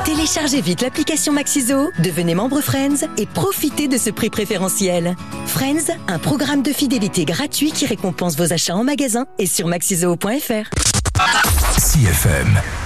Téléchargez vite l'application Maxiso, devenez membre Friends et profitez de ce prix préférentiel. Friends, un programme de fidélité gratuit qui récompense vos achats en magasin et sur maxiso.fr. CFM.